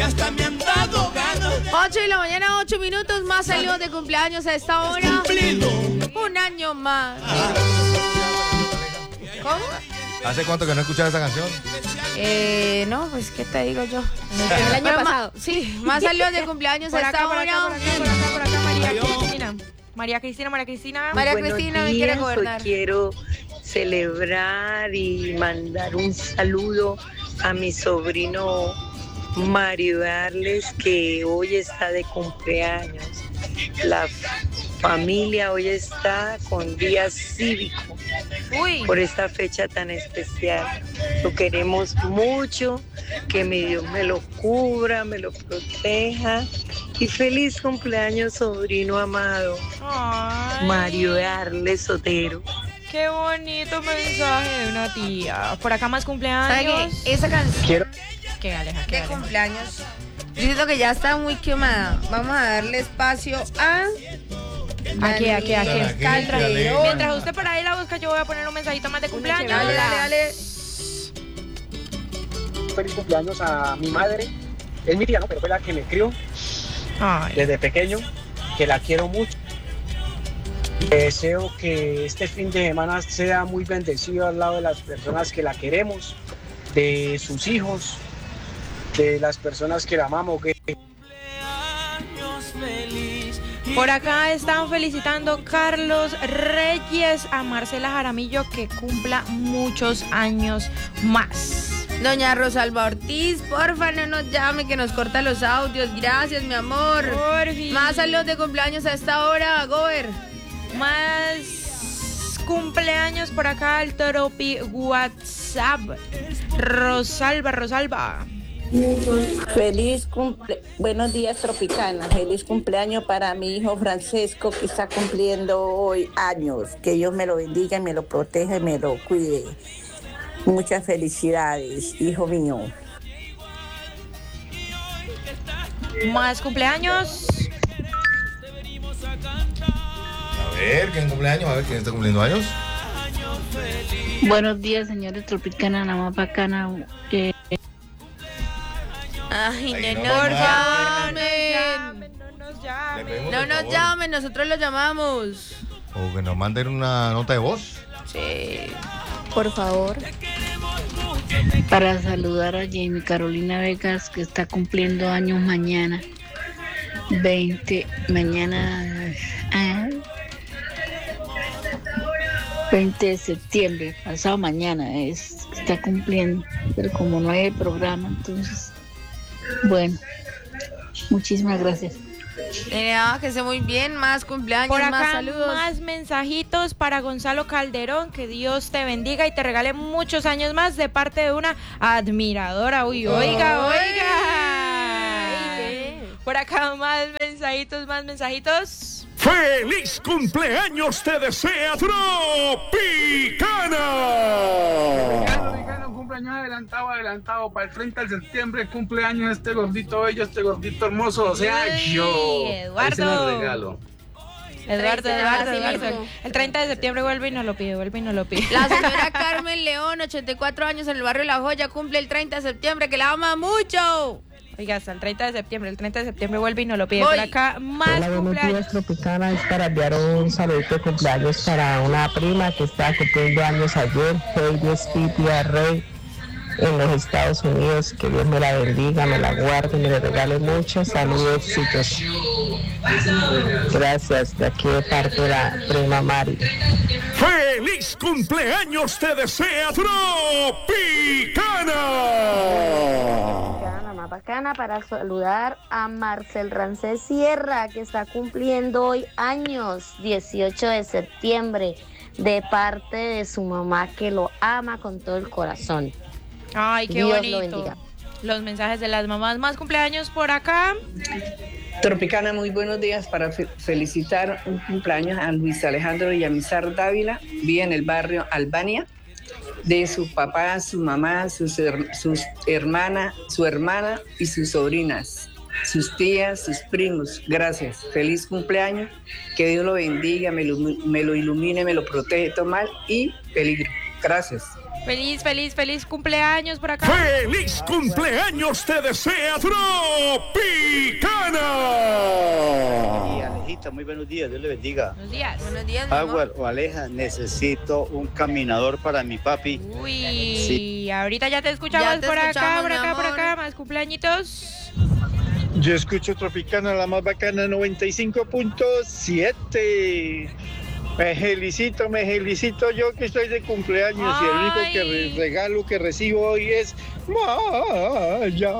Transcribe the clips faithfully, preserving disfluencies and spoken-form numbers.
que hasta me han dado ganas. ocho de la mañana, ocho minutos más, salió de cumpleaños a esta hora. Cumplido. Un año más. ¿Cómo? ¿Hace cuánto que no escuchas esa canción? Eh, no, pues, ¿qué te digo yo? El año pasado. Sí, más salió de cumpleaños Por a esta acá, por hora. acá, por acá, por acá, por acá, María Cristina. María Cristina, María Cristina. María Buenos Cristina me días, quiere hoy gobernar. quiero celebrar y mandar un saludo a mi sobrino Mario, darles que hoy está de cumpleaños. La familia hoy está con día cívico. Uy. Por esta fecha tan especial. Lo queremos mucho, que mi Dios me lo cubra, me lo proteja. Y feliz cumpleaños, sobrino amado, Ay, Mario Arles Sotero. qué bonito mensaje de una tía. Por acá más ¿Sabe cumpleaños. qué? Esa canción Quiero ¿Qué, Aleja? ¿Qué, de Aleja? cumpleaños, yo siento que ya está muy quemada. Vamos a darle espacio a... Aquí, aquí, aquí. Aquí, Calderón. Mientras usted por ahí la busca, yo voy a poner un mensajito más de cumpleaños. Dale, dale, dale. feliz cumpleaños a mi madre. Es mi tía, ¿no? Pero fue la que me crió Ay, desde pequeño, que la quiero mucho. Deseo que este fin de semana sea muy bendecido al lado de las personas que la queremos, de sus hijos, de las personas que la amamos. Que... por acá están felicitando Carlos Reyes a Marcela Jaramillo, que cumpla muchos años más. Doña Rosalba Ortiz, porfa, no nos llame, que nos corta los audios. Gracias, mi amor. Porfi. Más saludos de cumpleaños a esta hora, Gober. Más cumpleaños por acá al Tropi WhatsApp. Rosalba, Rosalba. Feliz cumple... Buenos días, Tropicana. Feliz cumpleaños para mi hijo Francesco, que está cumpliendo hoy años. Que Dios me lo bendiga y me lo proteja y me lo cuide. Muchas felicidades, hijo mío. Más cumpleaños. A ver, ¿quién cumpleaños? A ver, ¿quién está cumpliendo años? Buenos días, señores Tropicana, la más bacana. Eh, Ay, Ay, no no, nos no, llamen. No nos Le llamen. pedimos No por nos favor. llamen, nosotros los llamamos. O que nos manden una nota de voz. Sí. Por favor. para saludar a Jamie Carolina Vegas, que está cumpliendo años mañana. veinte, mañana. Ah, veinte de septiembre, pasado mañana es, está cumpliendo, pero como no hay programa, entonces, bueno, muchísimas gracias. Mira, que esté muy bien, más cumpleaños, Por acá más saludos. más mensajitos para Gonzalo Calderón, que Dios te bendiga y te regale muchos años más de parte de una admiradora. Uy, oiga, Ay. oiga. Por acá más mensajitos, más mensajitos. ¡Feliz cumpleaños te desea Tropicana! Ricardo, Ricardo, cumpleaños adelantado, adelantado. Para el treinta de septiembre, cumpleaños este gordito bello, este gordito hermoso. O sea, Uy, yo. Eduardo. Ese es el regalo. Eduardo, treinta, Eduardo, así Eduardo. mismo. El treinta de septiembre vuelve y nos lo pide, vuelve y nos lo pide. La señora Carmen León, ochenta y cuatro años, en el barrio La Joya, cumple el treinta de septiembre, que la ama mucho. Oiga, hasta el treinta de septiembre, el treinta de septiembre vuelve y nos lo pide. Voy. Por acá más Hola, buenos cumpleaños. días, Tropicana. Es para enviar un saludito de cumpleaños para una prima que está cumpliendo años ayer, Heidi Spitia Rey, en los Estados Unidos. Que Dios me la bendiga, me la guarde, me le regale muchos saludos, éxitos. Gracias, de aquí de parte de la prima Mari. ¡Feliz cumpleaños te desea Tropicana! La más bacana para saludar a Marcel Rancés Sierra, que está cumpliendo hoy años, dieciocho de septiembre, de parte de su mamá, que lo ama con todo el corazón. Ay, qué Dios lo bonito. bendiga. Los mensajes de las mamás. Más cumpleaños por acá. Tropicana, muy buenos días para fe- felicitar un cumpleaños a Luis Alejandro Villamizar Dávila, vive en el barrio Albania, de su papá, su mamá, sus, her- sus hermana, su hermana y sus sobrinas, sus tías, sus primos. Gracias, feliz cumpleaños, que Dios lo bendiga, me lo, me lo ilumine, me lo protege, tomar y peligro. Gracias. Feliz, feliz, feliz cumpleaños por acá. ¡Feliz cumpleaños te desea Tropicana! Sí, Alejita, muy buenos días, Dios le bendiga. Buenos días. Buenos días, mi amor. Aguar o Aleja, necesito un caminador para mi papi. Uy, Sí. ahorita ya te escuchamos Ya te por acá, escuchamos, por mi acá, por amor. acá, más cumpleañitos. Yo escucho Tropicana, la más bacana, noventa y cinco punto siete. Me felicito, me felicito yo que estoy de cumpleaños y el único que re- regalo que recibo hoy es Maya.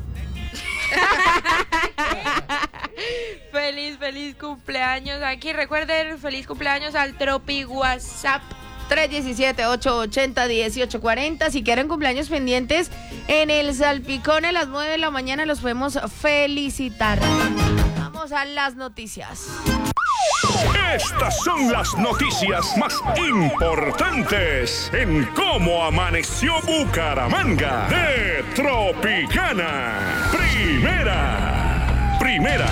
Feliz, feliz cumpleaños. Aquí recuerden, feliz cumpleaños al Tropi WhatsApp. tres uno siete, ocho ocho cero, uno ocho cuatro cero. Si quieren cumpleaños pendientes, en el Salpicón a las nueve de la mañana los podemos felicitar. Vamos a las noticias. Estas son las noticias más importantes en cómo amaneció Bucaramanga de Tropicana. Primera, primera.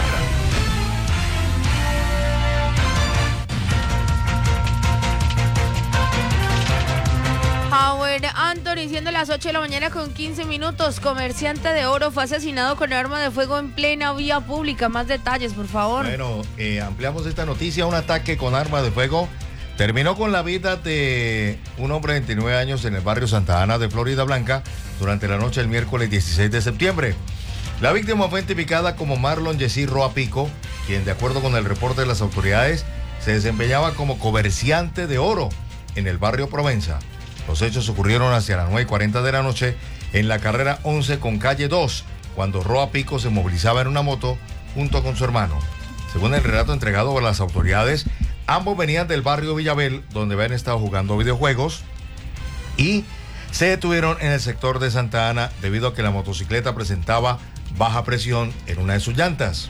Howard Anthony, siendo las ocho de la mañana con quince minutos, comerciante de oro fue asesinado con arma de fuego en plena vía pública. Más detalles, por favor. Bueno, eh, ampliamos esta noticia. Un ataque con arma de fuego terminó con la vida de un hombre de veintinueve años en el barrio Santa Ana de Florida Blanca durante la noche del miércoles dieciséis de septiembre. La víctima fue identificada como Marlon Yesir Roa Pico, quien, de acuerdo con el reporte de las autoridades, se desempeñaba como comerciante de oro en el barrio Provenza. Los hechos ocurrieron hacia las nueve y cuarenta de la noche en la carrera once con calle dos, cuando Roa Pico se movilizaba en una moto junto con su hermano. Según el relato entregado por las autoridades, ambos venían del barrio Villabel, donde habían estado jugando videojuegos, y se detuvieron en el sector de Santa Ana debido a que la motocicleta presentaba baja presión en una de sus llantas.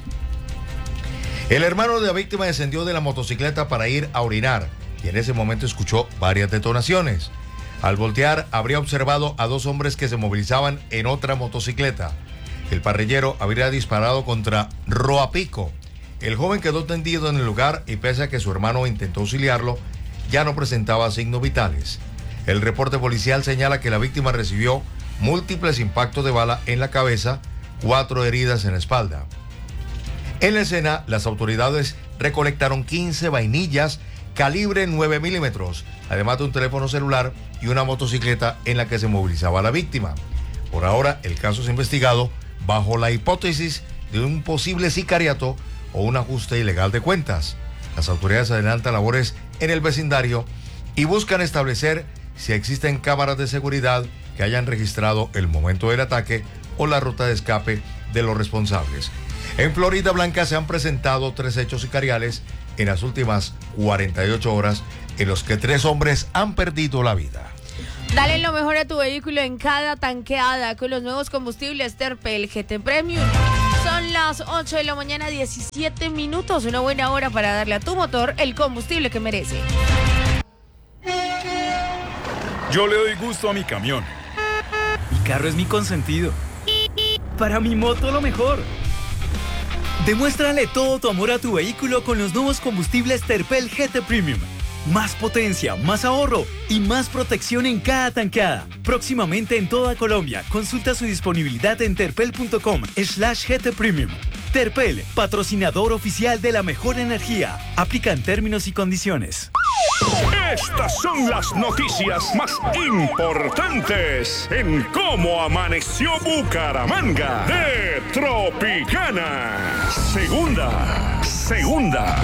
El hermano de la víctima descendió de la motocicleta para ir a orinar y en ese momento escuchó varias detonaciones. Al voltear, habría observado a dos hombres que se movilizaban en otra motocicleta. El parrillero habría disparado contra Roa Pico. El joven quedó tendido en el lugar y pese a que su hermano intentó auxiliarlo, ya no presentaba signos vitales. El reporte policial señala que la víctima recibió múltiples impactos de bala en la cabeza, cuatro heridas en la espalda. En la escena, las autoridades recolectaron quince vainillas calibre nueve milímetros, además de un teléfono celular y una motocicleta en la que se movilizaba la víctima. Por ahora, el caso es investigado bajo la hipótesis de un posible sicariato o un ajuste ilegal de cuentas. Las autoridades adelantan labores en el vecindario y buscan establecer si existen cámaras de seguridad que hayan registrado el momento del ataque o la ruta de escape de los responsables. En Florida Blanca se han presentado tres hechos sicariales en las últimas cuarenta y ocho horas, en los que tres hombres han perdido la vida. Dale lo mejor a tu vehículo en cada tanqueada con los nuevos combustibles Terpel G T Premium. Son las ocho de la mañana, diecisiete minutos. Una buena hora para darle a tu motor el combustible que merece. Yo le doy gusto a mi camión. Mi carro es mi consentido. Para mi moto lo mejor. Demuéstrale todo tu amor a tu vehículo con los nuevos combustibles Terpel G T Premium. Más potencia, más ahorro y más protección en cada tanqueada. Próximamente en toda Colombia. Consulta su disponibilidad en terpel.com slash GT Premium. Terpel, patrocinador oficial de la mejor energía. Aplican términos y condiciones. Estas son las noticias más importantes en cómo amaneció Bucaramanga de Tropicana. Segunda, segunda.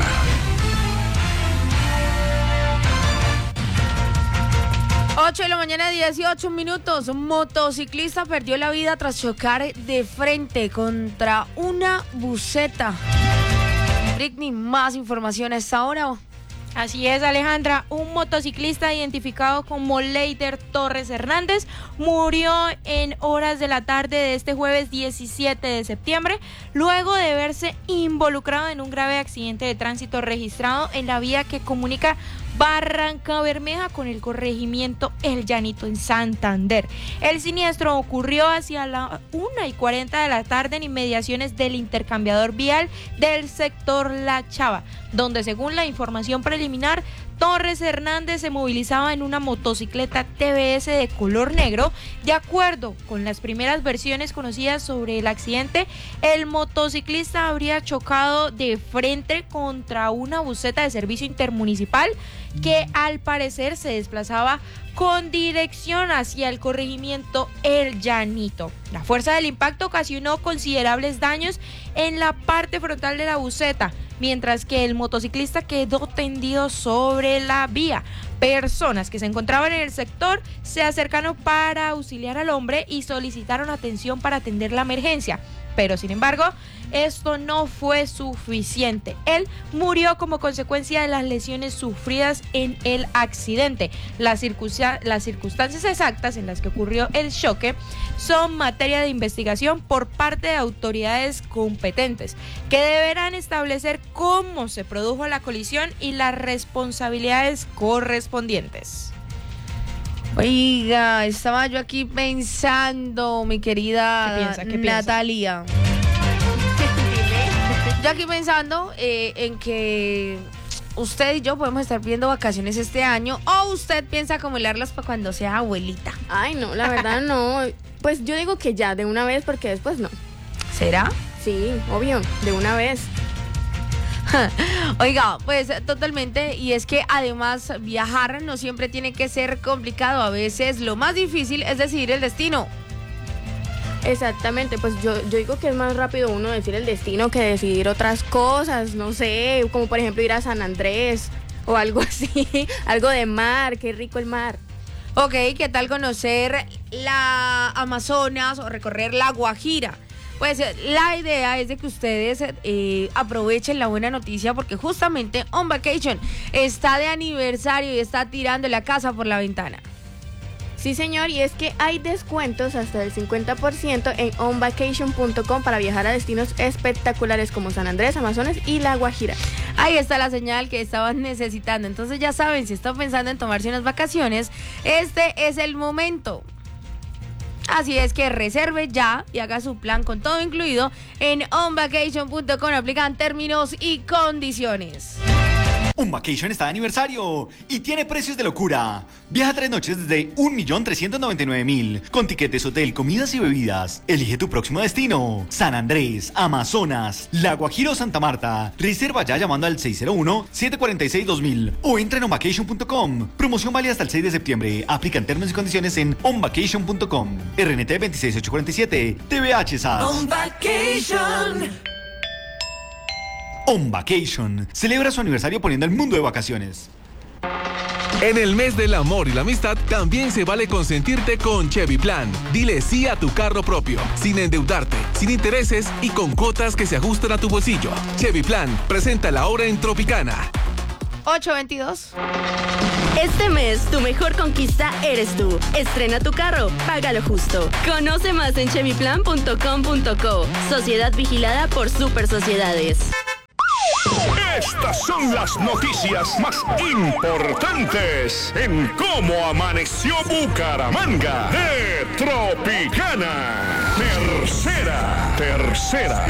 ocho de la mañana, dieciocho minutos. Un motociclista perdió la vida tras chocar de frente contra una buseta. Britney, más información a esta hora. Así es, Alejandra. Un motociclista identificado como Leider Torres Hernández murió en horas de la tarde de este jueves diecisiete de septiembre, luego de verse involucrado en un grave accidente de tránsito registrado en la vía que comunica Barranca Bermeja con el corregimiento El Llanito en Santander. El siniestro ocurrió hacia la una y cuarenta de la tarde en inmediaciones del intercambiador vial del sector La Chava, donde según la información preliminar Torres Hernández se movilizaba en una motocicleta T V S de color negro. De acuerdo con las primeras versiones conocidas sobre el accidente, el motociclista habría chocado de frente contra una buseta de servicio intermunicipal que al parecer se desplazaba con dirección hacia el corregimiento El Llanito. La fuerza del impacto ocasionó considerables daños en la parte frontal de la buseta, mientras que el motociclista quedó tendido sobre la vía. Personas que se encontraban en el sector se acercaron para auxiliar al hombre y solicitaron atención para atender la emergencia. Pero sin embargo, esto no fue suficiente. Él murió como consecuencia de las lesiones sufridas en el accidente. Las, circunsta- las circunstancias exactas en las que ocurrió el choque son materia de investigación por parte de autoridades competentes, que deberán establecer cómo se produjo la colisión y las responsabilidades correspondientes. Oiga, estaba yo aquí pensando, mi querida ¿Qué piensa? ¿Qué piensa? Natalia. Yo aquí pensando eh, en que usted y yo podemos estar pidiendo vacaciones este año, o usted piensa acumularlas para cuando sea abuelita. Ay, no, la verdad no. Pues yo digo que ya, de una vez, porque después no. ¿Será? Sí, obvio, de una vez. Oiga, pues totalmente, y es que además viajar no siempre tiene que ser complicado, a veces lo más difícil es decidir el destino. Exactamente, pues yo, yo digo que es más rápido uno decir el destino que decidir otras cosas, no sé, como por ejemplo ir a San Andrés o algo así, algo de mar, qué rico el mar. Ok, ¿qué tal conocer la Amazonas o recorrer la Guajira? Pues la idea es de que ustedes eh, aprovechen la buena noticia, porque justamente On Vacation está de aniversario y está tirando la casa por la ventana. Sí, señor, y es que hay descuentos hasta del cincuenta por ciento en on vacation punto com para viajar a destinos espectaculares como San Andrés, Amazonas y La Guajira. Ahí está la señal que estaban necesitando. Entonces ya saben, si están pensando en tomarse unas vacaciones, este es el momento. Así es que reserve ya y haga su plan con todo incluido en on vacation punto com. Aplican términos y condiciones. On Vacation está de aniversario y tiene precios de locura. Viaja tres noches desde un millón trescientos noventa y nueve mil con tiquetes, hotel, comidas y bebidas. Elige tu próximo destino: San Andrés, Amazonas, La Guajira o Santa Marta. Reserva ya llamando al seis cero uno, siete cuatro seis, dos mil o entra en on vacation punto com. Promoción válida hasta el seis de septiembre. Aplican términos y condiciones en on vacation punto com. R N T veintiséis mil ochocientos cuarenta y siete. T V H S A S. On Vacation. On Vacation celebra su aniversario poniendo el mundo de vacaciones. En el mes del amor y la amistad también se vale consentirte con Chevy Plan. Dile sí a tu carro propio, sin endeudarte, sin intereses y con cuotas que se ajustan a tu bolsillo. Chevy Plan presenta la hora en Tropicana. ocho veintidós. Este mes, tu mejor conquista eres tú. Estrena tu carro, paga lo justo. Conoce más en chevy plan punto com punto co. Sociedad vigilada por Super Sociedades. Estas son las noticias más importantes en cómo amaneció Bucaramanga. De Tropicana. Tercera, tercera.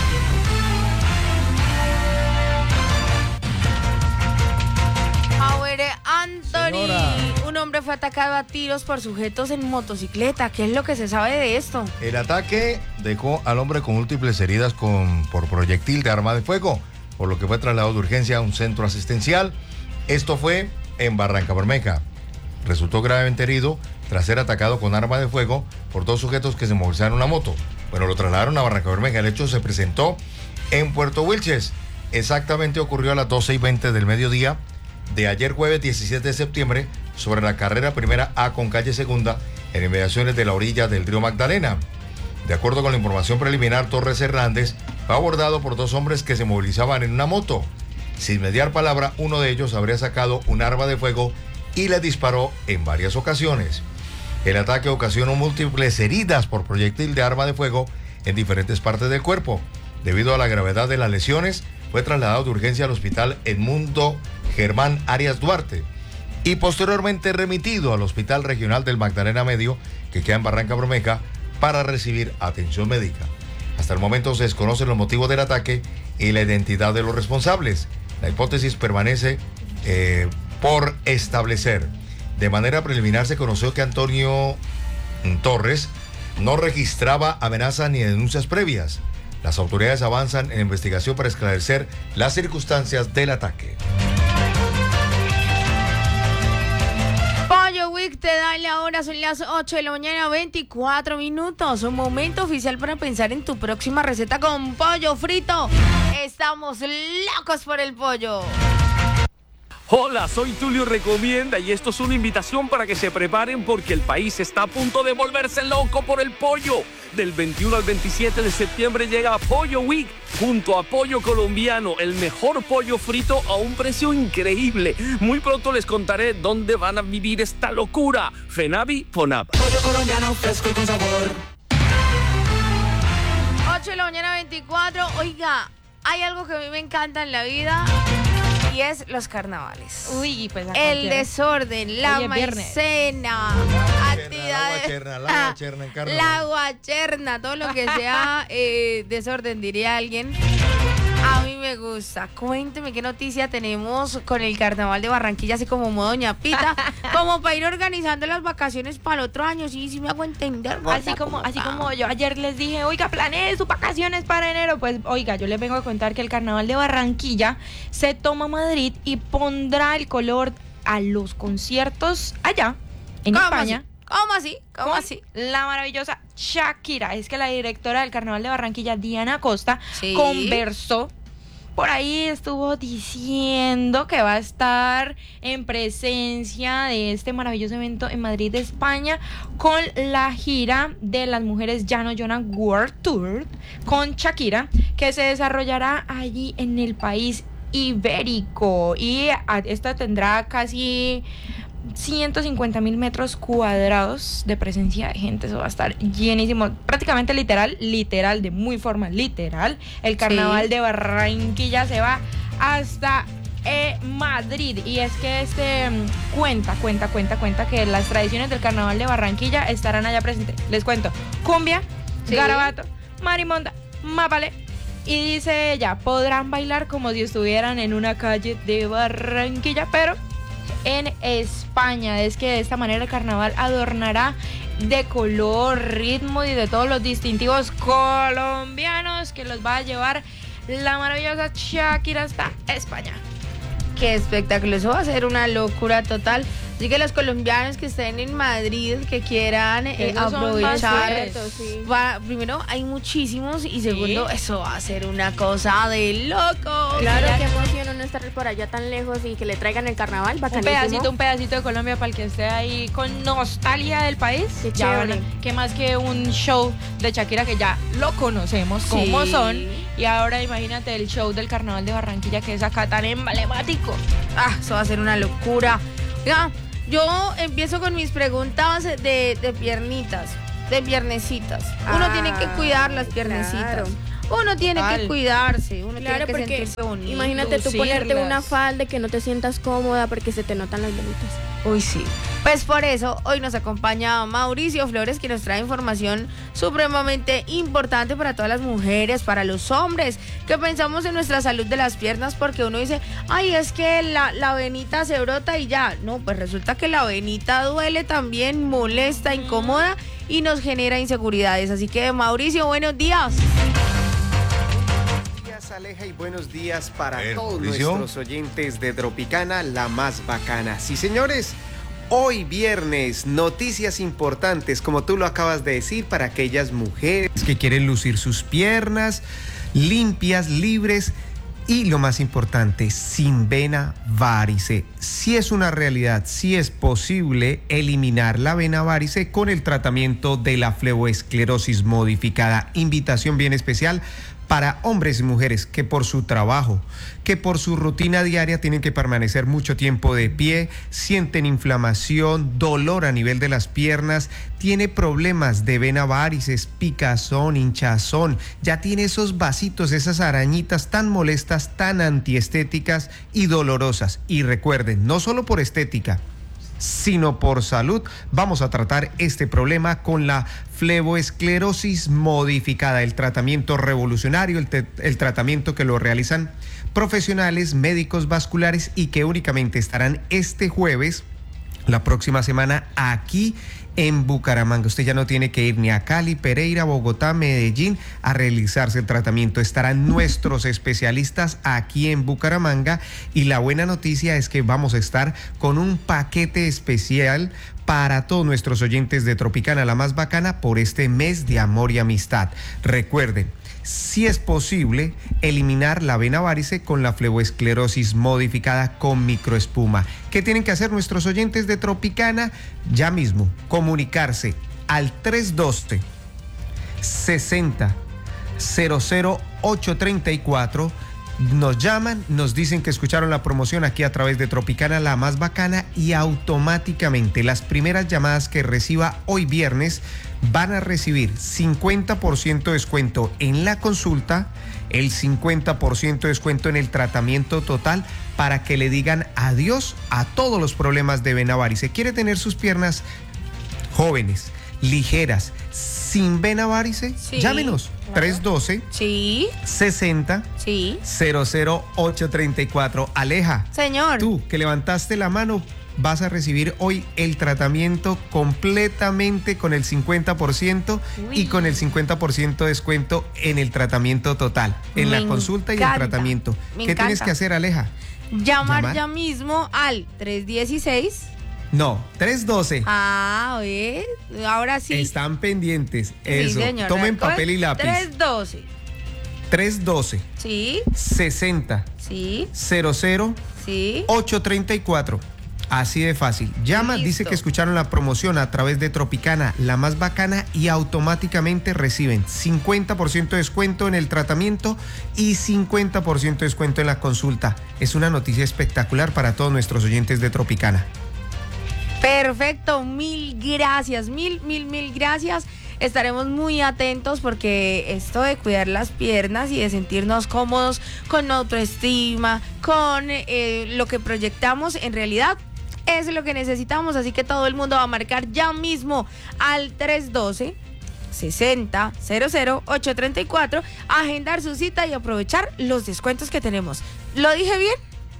A ver, Anthony, Señora. un hombre fue atacado a tiros por sujetos en motocicleta. ¿Qué es lo que se sabe de esto? El ataque dejó al hombre con múltiples heridas con, por proyectil de arma de fuego, por lo que fue trasladado de urgencia a un centro asistencial. Esto fue en Barranca Bermeja. Resultó gravemente herido tras ser atacado con arma de fuego por dos sujetos que se movilizaron en una moto. Bueno, lo trasladaron a Barranca Bermeja. El hecho se presentó en Puerto Wilches. Exactamente ocurrió a las doce y veinte del mediodía de ayer jueves diecisiete de septiembre sobre la carrera primera A con calle segunda en inmediaciones de la orilla del río Magdalena. De acuerdo con la información preliminar, Torres Hernández fue abordado por dos hombres que se movilizaban en una moto. Sin mediar palabra, uno de ellos habría sacado un arma de fuego y le disparó en varias ocasiones. El ataque ocasionó múltiples heridas por proyectil de arma de fuego en diferentes partes del cuerpo. Debido a la gravedad de las lesiones, fue trasladado de urgencia al hospital Edmundo Germán Arias Duarte y posteriormente remitido al Hospital Regional del Magdalena Medio, que queda en Barranca Bermeja, para recibir atención médica. Hasta el momento se desconocen los motivos del ataque y la identidad de los responsables. La hipótesis permanece eh, por establecer. De manera preliminar se conoció que Antonio Torres no registraba amenazas ni denuncias previas. Las autoridades avanzan en la investigación para esclarecer las circunstancias del ataque. Pollo Week te da la hora, son las ocho de la mañana, veinticuatro minutos. Un momento oficial para pensar en tu próxima receta con pollo frito. Estamos locos por el pollo. Hola, soy Tulio Recomienda y esto es una invitación para que se preparen porque el país está a punto de volverse loco por el pollo. Del veintiuno al veintisiete de septiembre llega Pollo Week junto a Pollo Colombiano, el mejor pollo frito a un precio increíble. Muy pronto les contaré dónde van a vivir esta locura. Fenavi, Fonab. Pollo colombiano fresco y con sabor. ocho de la mañana, veinticuatro. Oiga, hay algo que a mí me encanta en la vida y es los carnavales. Uy, pues el desorden, la Oye, maicena, actividades, La guacherna, la guacherna en carnaval. la guacherna, todo lo que sea eh, desorden, diría alguien. A mí me gusta. Cuénteme qué noticia tenemos con el carnaval de Barranquilla, así como modo Doña Pita, como para ir organizando las vacaciones para el otro año. Sí, sí me hago entender. Así como, así como yo ayer les dije, oiga, planee sus vacaciones para enero. Pues, oiga, yo les vengo a contar que el carnaval de Barranquilla se toma Madrid y pondrá el color a los conciertos allá, en ¿Cómo España. así? ¿Cómo así? ¿Cómo con así? La maravillosa Shakira. Es que la directora del Carnaval de Barranquilla, Diana Costa, Sí. conversó. Por ahí estuvo diciendo que va a estar en presencia de este maravilloso evento en Madrid, España, con la gira de las mujeres Llano Jonan World Tour con Shakira, que se desarrollará allí en el país ibérico. Y esta tendrá casi ciento cincuenta mil metros cuadrados de presencia de gente. Eso va a estar llenísimo, prácticamente literal, literal, de muy forma literal. El carnaval Sí. de Barranquilla se va hasta eh, Madrid. Y es que este mm, cuenta, cuenta, cuenta, cuenta que las tradiciones del carnaval de Barranquilla estarán allá presentes. Les cuento: cumbia, Sí. garabato, marimonda, mapale. Y dice ella, podrán bailar como si estuvieran en una calle de Barranquilla, pero en España. Es que de esta manera el carnaval adornará de color, ritmo y de todos los distintivos colombianos que los va a llevar la maravillosa Shakira hasta España. Qué espectáculo, eso va a ser una locura total. Así que los colombianos que estén en Madrid, que quieran eh, Esos son aprovechar, más sueltos, sí. va- primero hay muchísimos y segundo, eso va a ser una cosa de loco. Claro, qué emoción uno estar por allá tan lejos y que le traigan el carnaval, Un bacanísimo. pedacito, un pedacito de Colombia para el que esté ahí con nostalgia del país. Qué Ya chévere. van a- que más que un show de Shakira que ya lo conocemos como Sí. son. Y ahora imagínate el show del carnaval de Barranquilla, que es acá tan emblemático. Ah, eso va a ser una locura. Ya, yo empiezo con mis preguntas de, de piernitas, de piernecitas. Uno Ah, tiene que cuidar las piernecitas. claro. Uno tiene Total. que cuidarse, uno Claro, tiene que porque sentirse bonito. imagínate tú ponerte lucirlas. una falda y que no te sientas cómoda porque se te notan las velitas. Uy, sí. Pues por eso hoy nos acompaña Mauricio Flores, que nos trae información supremamente importante para todas las mujeres, para los hombres, que pensamos en nuestra salud de las piernas, porque uno dice, ay, es que la, la venita se brota y ya. No, pues resulta que la venita duele también, molesta, incomoda y nos genera inseguridades. Así que, Mauricio, buenos días. Buenos días, Aleja, y buenos días para A ver, todos Mauricio. nuestros oyentes de Tropicana, la más bacana. Sí, señores, hoy viernes, noticias importantes, como tú lo acabas de decir, para aquellas mujeres que quieren lucir sus piernas limpias, libres y, lo más importante, sin vena varice. Sí es una realidad, sí es posible eliminar la vena varice con el tratamiento de la fleboesclerosis modificada. Invitación bien especial para hombres y mujeres que por su trabajo, que por su rutina diaria tienen que permanecer mucho tiempo de pie, sienten inflamación, dolor a nivel de las piernas, tiene problemas de vena varices, picazón, hinchazón, ya tiene esos vasitos, esas arañitas tan molestas, tan antiestéticas y dolorosas. Y recuerden, no solo por estética, sino por salud. Vamos a tratar este problema con la fleboesclerosis modificada, el tratamiento revolucionario, el, te- el tratamiento que lo realizan profesionales médicos vasculares y que únicamente estarán este jueves, la próxima semana, aquí en Bucaramanga. Usted ya no tiene que ir ni a Cali, Pereira, Bogotá, Medellín a realizarse el tratamiento. Estarán nuestros especialistas aquí en Bucaramanga y la buena noticia es que vamos a estar con un paquete especial para todos nuestros oyentes de Tropicana, la más bacana, por este mes de amor y amistad. Recuerden, si es posible, eliminar la vena varice con la fleboesclerosis modificada con microespuma. ¿Qué tienen que hacer nuestros oyentes de Tropicana? Ya mismo, comunicarse al tres uno dos, sesenta, cero cero ocho treinta y cuatro. Nos llaman, nos dicen que escucharon la promoción aquí a través de Tropicana, la más bacana, y automáticamente las primeras llamadas que reciba hoy viernes van a recibir cincuenta por ciento de descuento en la consulta, el cincuenta por ciento de descuento en el tratamiento total para que le digan adiós a todos los problemas de vena varice. ¿Quiere tener sus piernas jóvenes, ligeras, sin vena varice? Sí, Llámenos. claro. tres uno dos, Sí. sesenta, Sí. cero cero ocho treinta y cuatro. Aleja, Señor. tú que levantaste la mano, vas a recibir hoy el tratamiento completamente con el cincuenta por ciento y con el cincuenta por ciento de descuento en el tratamiento total, en Me la consulta y el encanta, tratamiento. me ¿Qué tienes encanta. que hacer, Aleja? Llamar Llamar. ya mismo al tres uno seis. No, tres uno dos. Ah, ¿ves? Ahora sí. Están pendientes. Eso. Sí, señor. Tomen Entonces, papel y lápiz. tres uno dos. tres uno dos, Sí. sesenta, Sí. cero cero Sí. ocho treinta y cuatro. Así de fácil. Llama, Listo. dice que escucharon la promoción a través de Tropicana, la más bacana, y automáticamente reciben cincuenta por ciento de descuento en el tratamiento y cincuenta por ciento de descuento en la consulta. Es una noticia espectacular para todos nuestros oyentes de Tropicana. Perfecto, mil gracias, mil, mil, mil gracias. Estaremos muy atentos porque esto de cuidar las piernas y de sentirnos cómodos con autoestima, con eh, lo que proyectamos, en realidad es lo que necesitamos. Así que todo el mundo va a marcar ya mismo al tres uno dos, sesenta, cero cero ocho treinta y cuatro, agendar su cita y aprovechar los descuentos que tenemos. ¿Lo dije bien?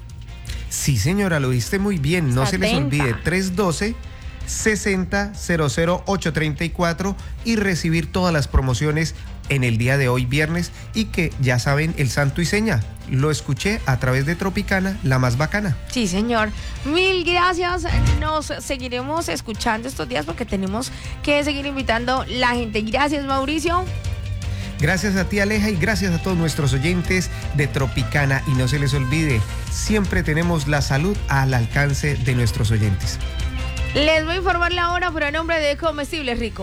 Sí, señora, lo viste muy bien. No se les Atenta. olvide, tres uno dos, sesenta, cero cero ocho treinta y cuatro y recibir todas las promociones en el día de hoy viernes y que ya saben el santo y seña. Lo escuché a través de Tropicana, la más bacana. Sí, señor. Mil gracias. Nos seguiremos escuchando estos días porque tenemos que seguir invitando la gente. Gracias, Mauricio. Gracias a ti, Aleja, y gracias a todos nuestros oyentes de Tropicana. Y no se les olvide, siempre tenemos la salud al alcance de nuestros oyentes. Les voy a informar la hora, pero a nombre de Comestibles Rico.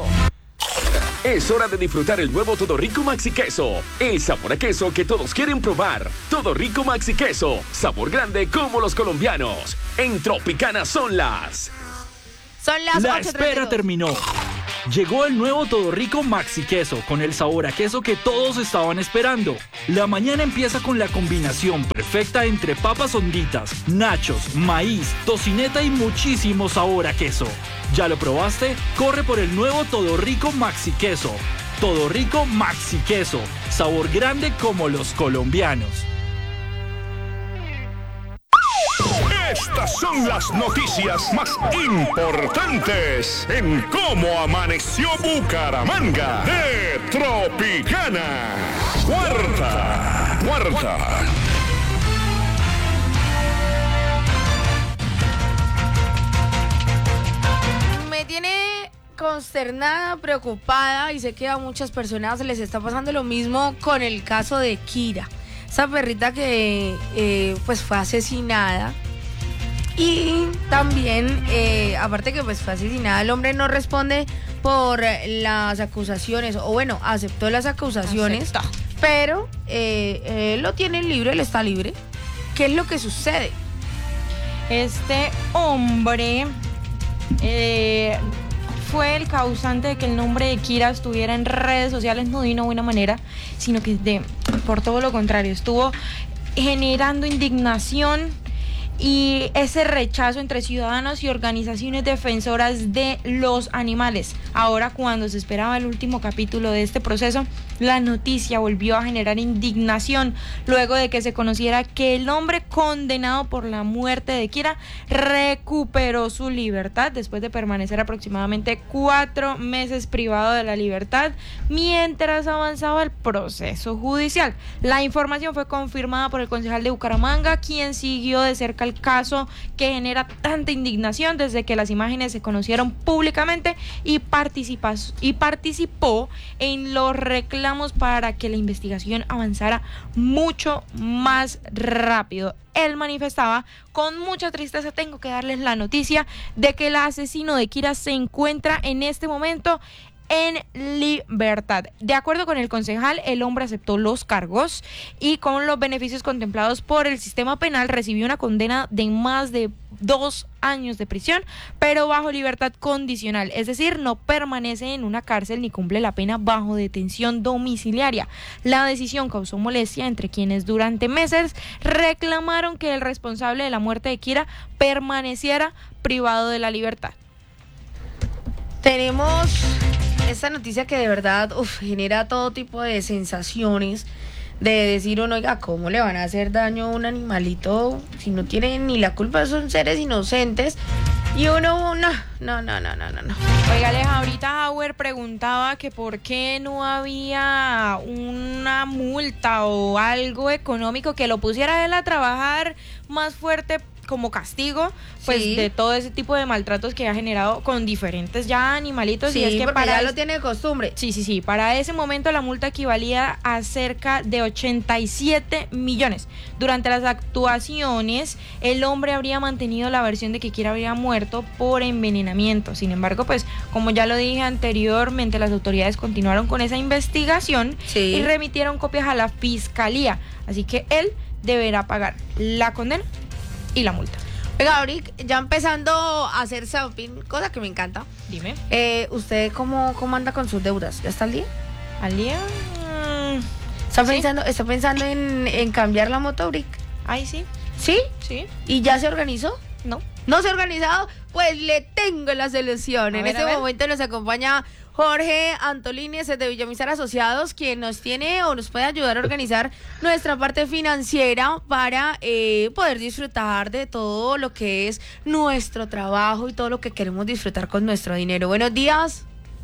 Es hora de disfrutar el nuevo Todo Rico Maxi Queso. El sabor a queso que todos quieren probar. Todo Rico Maxi Queso. Sabor grande como los colombianos. En Tropicana son las... Son las La ocho treinta y espera dos. terminó. Llegó el nuevo Todo Rico Maxi Queso con el sabor a queso que todos estaban esperando. La mañana empieza con la combinación perfecta entre papas honditas, nachos, maíz, tocineta y muchísimo sabor a queso. ¿Ya lo probaste? Corre por el nuevo Todo Rico Maxi Queso. Todo Rico Maxi Queso. Sabor grande como los colombianos. Estas son las noticias más importantes en cómo amaneció Bucaramanga de Tropicana. Cuarta, cuarta. Me tiene consternada, preocupada y sé que a muchas personas les está pasando lo mismo con el caso de Kira. Esa perrita que eh, pues fue asesinada. Y también, eh, aparte que pues fue asesinada, el hombre no responde por las acusaciones, o bueno, aceptó las acusaciones, Aceptó. pero eh, él lo tiene libre, él está libre. ¿Qué es lo que sucede? Este hombre eh, fue el causante de que el nombre de Kira estuviera en redes sociales, no de una buena manera, sino que de, por todo lo contrario, estuvo generando indignación y ese rechazo entre ciudadanos y organizaciones defensoras de los animales. Ahora, cuando se esperaba el último capítulo de este proceso, la noticia volvió a generar indignación luego de que se conociera que el hombre condenado por la muerte de Kira recuperó su libertad después de permanecer aproximadamente cuatro meses privado de la libertad mientras avanzaba el proceso judicial. La información fue confirmada por el concejal de Bucaramanga, quien siguió de cerca el caso que genera tanta indignación desde que las imágenes se conocieron públicamente y, participa, y participó en los reclamos para que la investigación avanzara mucho más rápido. Él manifestaba: con mucha tristeza tengo que darles la noticia de que el asesino de Kira se encuentra en este momento en libertad. De acuerdo con el concejal, el hombre aceptó los cargos y con los beneficios contemplados por el sistema penal recibió una condena de más de dos años de prisión, pero bajo libertad condicional, es decir, no permanece en una cárcel ni cumple la pena bajo detención domiciliaria. La decisión causó molestia entre quienes durante meses reclamaron que el responsable de la muerte de Kira permaneciera privado de la libertad. Tenemos esta noticia que de verdad uf, genera todo tipo de sensaciones, de decir uno, oiga, ¿cómo le van a hacer daño a un animalito si no tienen ni la culpa? Son seres inocentes. Y uno, no, no, no, no, no, no. Oiga, Aleja, ahorita Hauer preguntaba que por qué no había una multa o algo económico que lo pusiera a él a trabajar más fuerte como castigo, pues sí, de todo ese tipo de maltratos que ha generado con diferentes ya animalitos. Sí, y es que porque para ya es... lo tiene de costumbre. Sí, sí, sí. Para ese momento la multa equivalía a cerca de ochenta y siete millones. Durante las actuaciones, el hombre habría mantenido la versión de que Kira habría muerto por envenenamiento. Sin embargo, pues, como ya lo dije anteriormente, las autoridades continuaron con esa investigación, sí, y remitieron copias a la fiscalía. Así que él deberá pagar la condena y la multa. Oiga, Auric, ya empezando a hacer shopping, cosa que me encanta. Dime. Eh, ¿Usted cómo, cómo anda con sus deudas? ¿Ya está al día? ¿Al día? ¿Está ¿Sí? pensando, está pensando en, en cambiar la moto, Auric? Ay, sí. ¿Sí? Sí. ¿Y ya se organizó? No. ¿No se ha organizado? Pues le tengo la solución. A en ver, este a ver. momento nos acompaña Jorge Antolini de Villamizar Asociados, quien nos tiene o nos puede ayudar a organizar nuestra parte financiera para eh, poder disfrutar de todo lo que es nuestro trabajo y todo lo que queremos disfrutar con nuestro dinero. Buenos días.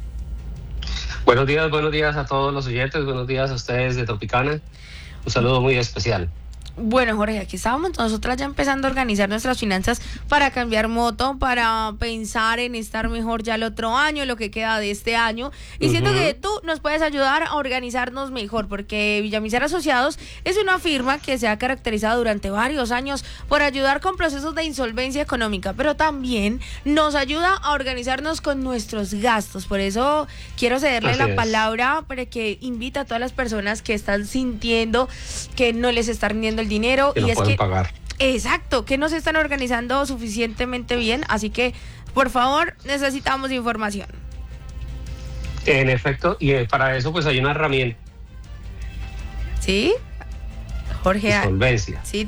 Buenos días, buenos días a todos los oyentes, buenos días a ustedes de Tropicana. Un saludo muy especial. Bueno, Jorge, aquí estábamos nosotras ya empezando a organizar nuestras finanzas para cambiar moto, para pensar en estar mejor ya el otro año, lo que queda de este año. Y uh-huh. siento que tú nos puedes ayudar a organizarnos mejor, porque Villamizar Asociados es una firma que se ha caracterizado durante varios años por ayudar con procesos de insolvencia económica, pero también nos ayuda a organizarnos con nuestros gastos. Por eso quiero cederle Así la es. palabra para que invite a todas las personas que están sintiendo que no les está rindiendo el dinero que y no es pueden que pagar. Exacto, que no se están organizando suficientemente bien, así que por favor necesitamos información. En efecto, y para eso pues hay una herramienta. ¿Sí? Jorge. Solvencia. Sí,